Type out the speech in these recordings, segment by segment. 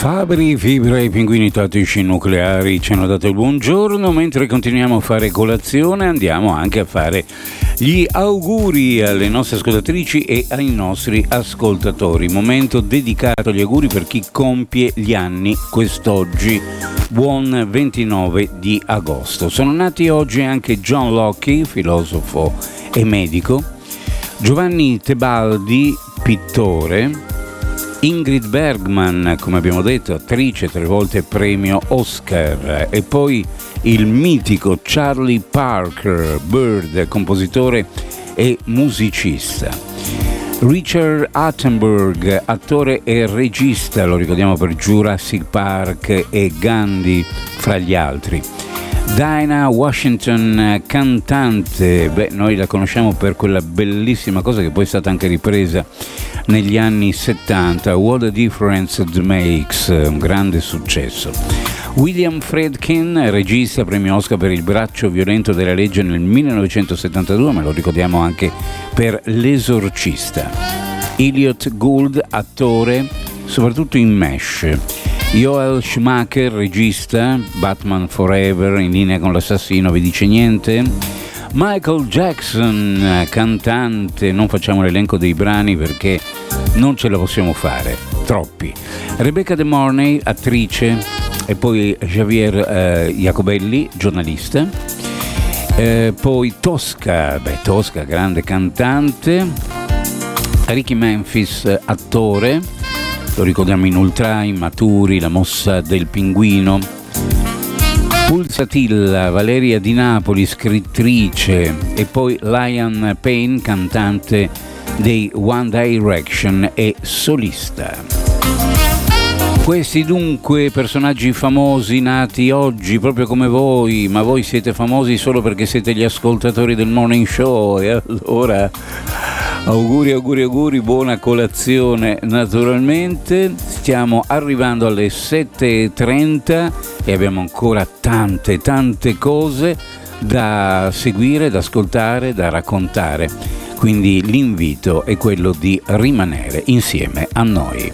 Fabri, Fibra e i pinguini tattici nucleari ci hanno dato il buongiorno. Mentre continuiamo a fare colazione, andiamo anche a fare gli auguri alle nostre ascoltatrici e ai nostri ascoltatori. Momento dedicato agli auguri per chi compie gli anni quest'oggi. Buon 29 di agosto. Sono nati oggi anche John Locke, filosofo e medico, Giovanni Tebaldi, pittore, Ingrid Bergman, come abbiamo detto, attrice, 3 volte premio Oscar, e poi il mitico Charlie Parker, Bird, compositore e musicista. Richard Attenborough, attore e regista, lo ricordiamo per Jurassic Park e Gandhi, fra gli altri. Dinah Washington, cantante, noi la conosciamo per quella bellissima cosa che poi è stata anche ripresa negli anni 70, What a Difference It Makes, un grande successo. William Friedkin, regista, premio Oscar per Il braccio violento della legge nel 1972, ma lo ricordiamo anche per L'Esorcista. Elliot Gould, attore, soprattutto in MASH. Joel Schumacher, regista, Batman Forever, In linea con l'assassino, vi dice niente? Michael Jackson, cantante, non facciamo l'elenco dei brani perché non ce la possiamo fare, troppi. Rebecca De Mornay, attrice, e poi Javier Jacobelli, giornalista. Poi Tosca, grande cantante. Ricky Memphis, attore, lo ricordiamo in Ultra, Immaturi, La mossa del pinguino. Pulsatilla, Valeria Di Napoli, scrittrice, e poi Liam Payne, cantante dei One Direction e solista. Questi dunque personaggi famosi nati oggi proprio come voi, ma voi siete famosi solo perché siete gli ascoltatori del Morning Show, e allora auguri, buona colazione naturalmente. Stiamo arrivando alle 7:30 e abbiamo ancora tante cose da seguire, da ascoltare, da raccontare, quindi l'invito è quello di rimanere insieme a noi.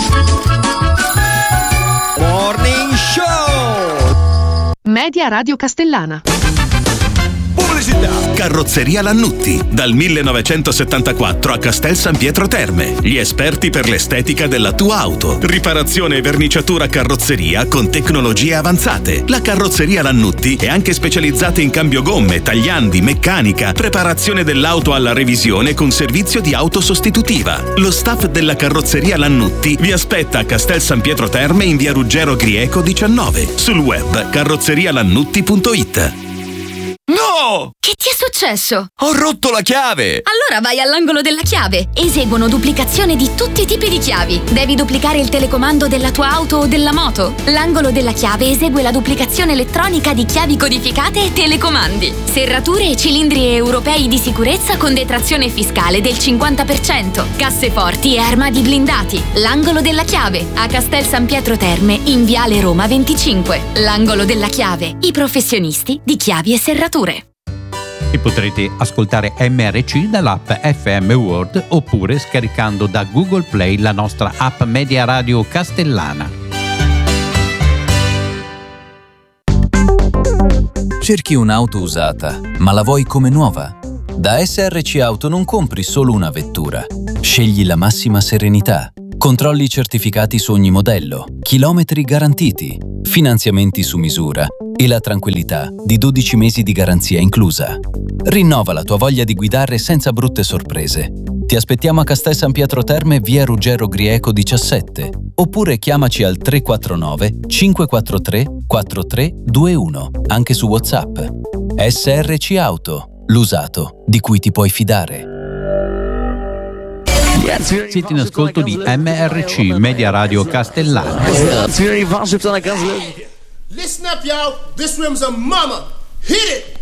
Morning Show Media Radio Castellana. Pubblicità. Carrozzeria Lannutti, dal 1974 a Castel San Pietro Terme. Gli esperti per l'estetica della tua auto. Riparazione e verniciatura carrozzeria con tecnologie avanzate. La Carrozzeria Lannutti è anche specializzata in cambio gomme, tagliandi, meccanica, preparazione dell'auto alla revisione con servizio di auto sostitutiva. Lo staff della Carrozzeria Lannutti vi aspetta a Castel San Pietro Terme in via Ruggero Grieco 19. Sul web carrozzerialannutti.it. No! Che ti è successo? Ho rotto la chiave! Allora vai all'angolo della chiave. Eseguono duplicazione di tutti i tipi di chiavi. Devi duplicare il telecomando della tua auto o della moto? L'angolo della chiave esegue la duplicazione elettronica di chiavi codificate e telecomandi. Serrature e cilindri europei di sicurezza con detrazione fiscale del 50%. Casseforti e armadi blindati. L'angolo della chiave a Castel San Pietro Terme in Viale Roma 25. L'angolo della chiave. I professionisti di chiavi e serrature. E potrete ascoltare MRC dall'app FM World oppure scaricando da Google Play la nostra app Media Radio Castellana. Cerchi un'auto usata, ma la vuoi come nuova? Da SRC Auto non compri solo una vettura. Scegli la massima serenità. Controlli certificati su ogni modello, chilometri garantiti, finanziamenti su misura e la tranquillità di 12 mesi di garanzia inclusa. Rinnova la tua voglia di guidare senza brutte sorprese. Ti aspettiamo a Castel San Pietro Terme, via Ruggero Grieco 17, oppure chiamaci al 349 543 4321, anche su WhatsApp. SRC Auto, l'usato di cui ti puoi fidare. Siete in ascolto di MRC Media Radio Castellana. Listen up, y'all. This rim's a mama. Hit it!